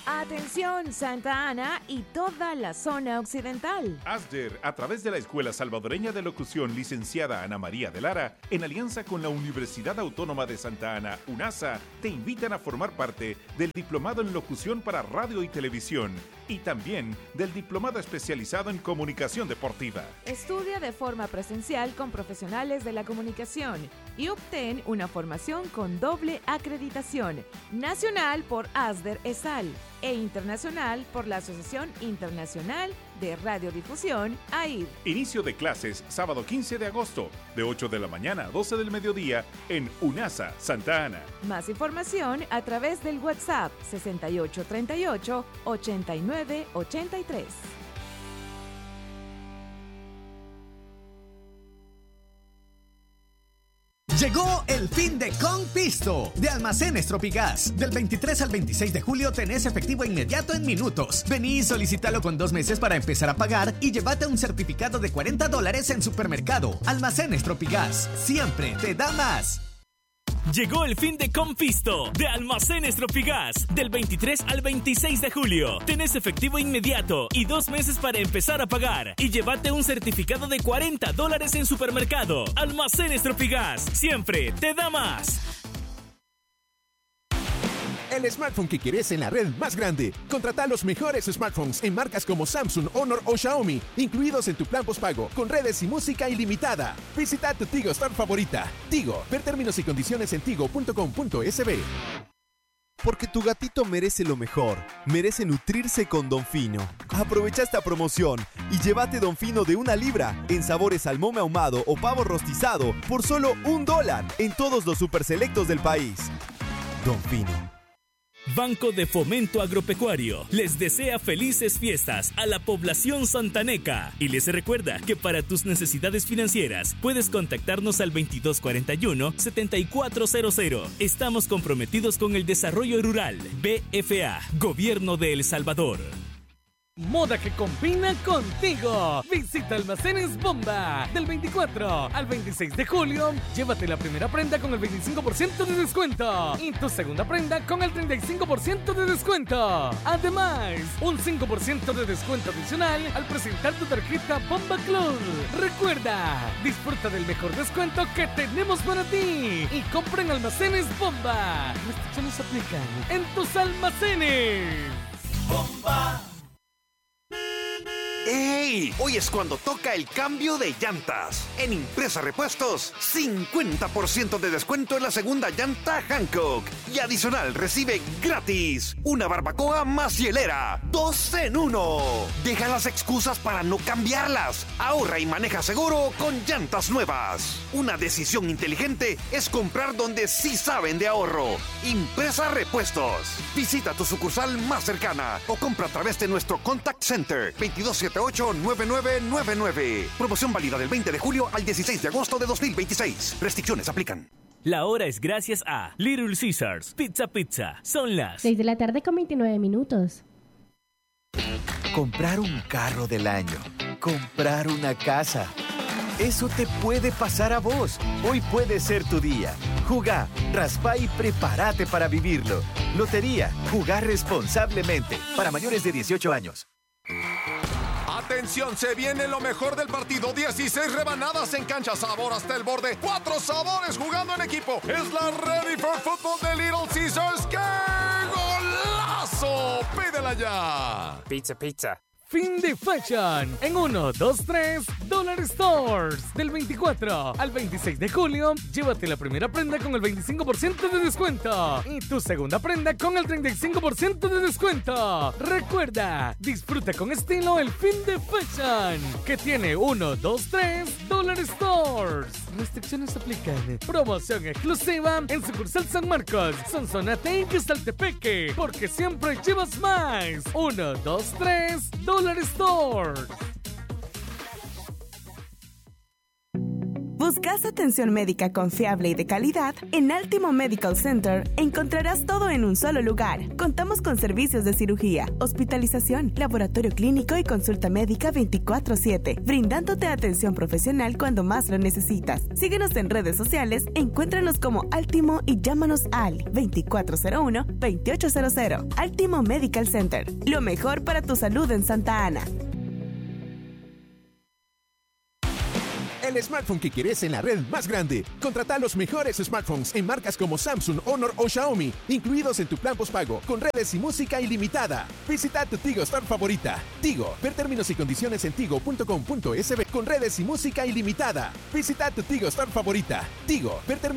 Atención Santa Ana y toda la zona occidental. ASDER, a través de la Escuela Salvadoreña de Locución licenciada Ana María de Lara, en alianza con la Universidad Autónoma de Santa Ana, UNASA, te invitan a formar parte del Diplomado en Locución para Radio y Televisión y también del Diplomado especializado en Comunicación Deportiva. Estudia de forma presencial con profesionales de la comunicación y obtén una formación con doble acreditación, nacional por ASDER ESAL e internacional por la Asociación Internacional de Radiodifusión, AIR. Inicio de clases sábado 15 de agosto, de 8 de la mañana a 12 del mediodía en UNASA, Santa Ana. Más información a través del WhatsApp 6838-8983. Llegó el fin de Conpisto de Almacenes Tropigas. Del 23 al 26 de julio tenés efectivo inmediato en minutos. Vení y solicítalo con 2 meses para empezar a pagar y llévate un certificado de $40 en supermercado. Almacenes Tropigas, siempre te da más. Llegó el fin de Confisto de Almacenes Tropigas. Del 23 al 26 de julio. Tenés efectivo inmediato y 2 meses para empezar a pagar. Y llévate un certificado de $40 en supermercado. Almacenes Tropigas. Siempre te da más. El smartphone que quieres en la red más grande. Contrata los mejores smartphones en marcas como Samsung, Honor o Xiaomi, incluidos en tu plan postpago, con redes y música ilimitada. Visita tu Tigo Store favorita. Tigo, ver términos y condiciones en tigo.com.sb. Porque tu gatito merece lo mejor. Merece nutrirse con Don Fino. Aprovecha esta promoción y llévate Don Fino de 1 libra en sabores salmón ahumado o pavo rostizado por solo $1 en todos los super selectos del país. Don Fino. Banco de Fomento Agropecuario les desea felices fiestas a la población santaneca y les recuerda que para tus necesidades financieras puedes contactarnos al 2241-7400. Estamos comprometidos con el desarrollo rural. BFA, Gobierno de El Salvador. Moda que combina contigo. Visita Almacenes Bomba. Del 24 al 26 de julio, llévate la primera prenda con el 25% de descuento y tu segunda prenda con el 35% de descuento. Además, un 5% de descuento adicional al presentar tu tarjeta Bomba Club. Recuerda, disfruta del mejor descuento que tenemos para ti y compra en Almacenes Bomba. Restricciones aplican en tus almacenes. Bomba. ¡Ey! Hoy es cuando toca el cambio de llantas. En Impresa Repuestos, 50% de descuento en la segunda llanta Hankook. Y adicional recibe gratis una barbacoa más hielera. 2 en 1. Deja las excusas para no cambiarlas. Ahorra y maneja seguro con llantas nuevas. Una decisión inteligente es comprar donde sí saben de ahorro. Impresa Repuestos. Visita tu sucursal más cercana o compra a través de nuestro Contact Center 2278-9999. Promoción válida del 20 de julio al 16 de agosto de 2026. Restricciones aplican. La hora es gracias a Little Caesars Pizza. Son las 6 de la tarde con 29 minutos. Comprar un carro del año. Comprar una casa. Eso te puede pasar a vos. Hoy puede ser tu día. Jugá, raspá y prepárate para vivirlo. Lotería, jugá responsablemente. Para mayores de 18 años. Atención, se viene lo mejor del partido. 16 rebanadas en cancha, sabor hasta el borde. 4 sabores jugando en equipo. Es la Ready for Football de Little Caesars. ¡Qué golazo! Pídela ya. Pizza. Fin de Fashion en 1, 2, 3 Dollar Stores. Del 24 al 26 de julio, llévate la primera prenda con el 25% de descuento y tu segunda prenda con el 35% de descuento. Recuerda, disfruta con estilo el Fin de Fashion, que tiene 1, 2, 3 Dollar Stores. Restricciones aplican. Promoción exclusiva en sucursal San Marcos, Sonsonate y Quezaltepeque, porque siempre llevas más. 1, 2, 3 Dollar Stores. ¿Buscas atención médica confiable y de calidad? En Altimo Medical Center encontrarás todo en un solo lugar. Contamos con servicios de cirugía, hospitalización, laboratorio clínico y consulta médica 24/7, brindándote atención profesional cuando más lo necesitas. Síguenos en redes sociales, encuéntranos como Altimo y llámanos al 2401-2800. Altimo Medical Center, lo mejor para tu salud en Santa Ana. El smartphone que quieres en la red más grande. Contrata los mejores smartphones en marcas como Samsung, Honor o Xiaomi, incluidos en tu plan postpago, con redes y música ilimitada. Visita tu Tigo Store favorita. Tigo, ver términos y condiciones en tigo.com.sb con redes y música ilimitada. Visita tu Tigo Store favorita. Tigo, ver términos